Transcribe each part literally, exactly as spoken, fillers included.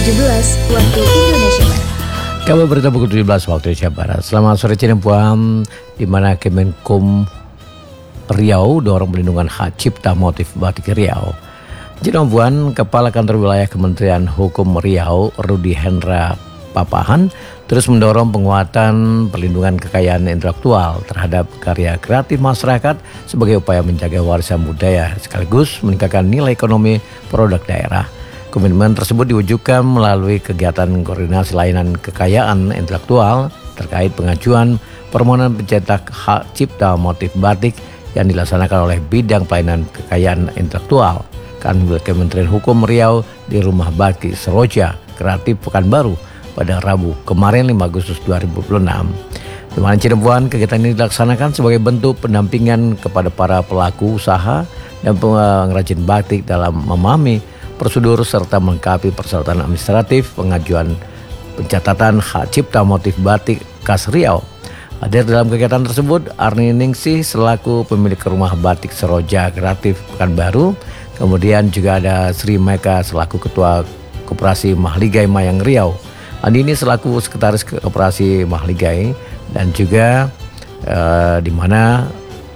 tujuh belas waktu Indonesia Barat. Kabar berita pukul tujuh belas waktu Indonesia Barat. Selamat sore Cirebon, di mana Kemenkum Riau dorong pelindungan hak cipta motif batik Riau. Cirebon, Kepala Kantor Wilayah Kementerian Hukum Riau, Rudi Hendra Papahan, terus mendorong penguatan perlindungan kekayaan intelektual terhadap karya kreatif masyarakat sebagai upaya menjaga warisan budaya sekaligus meningkatkan nilai ekonomi produk daerah. Komitmen tersebut diwujudkan melalui kegiatan koordinasi layanan kekayaan intelektual terkait pengajuan permohonan pencetak hak cipta motif batik yang dilaksanakan oleh bidang pelayanan kekayaan intelektual Kanwil Kementerian Hukum Riau di Rumah Batik Seroja Kreatif Pekanbaru pada Rabu kemarin lima Agustus dua ribu dua puluh enam. Di mana Cirebon, kegiatan ini dilaksanakan sebagai bentuk pendampingan kepada para pelaku usaha dan pengrajin batik dalam memahami prosedur serta melengkapi persyaratan administratif pengajuan pencatatan hak cipta motif batik khas Riau. Hadir dalam kegiatan tersebut Arni Ningsih selaku pemilik Rumah Batik Seroja Kreatif Pekanbaru, kemudian juga ada Sri Meka selaku Ketua Koperasi Mahligai Mayang Riau, Andi ini selaku Sekretaris Koperasi Mahligai, dan juga eh, di mana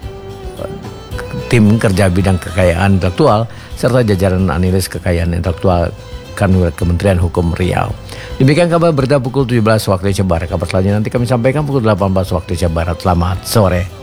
tim kerja bidang kekayaan intelektual serta jajaran analis kekayaan intelektual Kanwil Kementerian Hukum Riau. Demikian kabar berita pukul tujuh belas waktu Indonesia Barat. Kabar selanjutnya nanti kami sampaikan pukul delapan belas waktu Indonesia Barat. Selamat sore.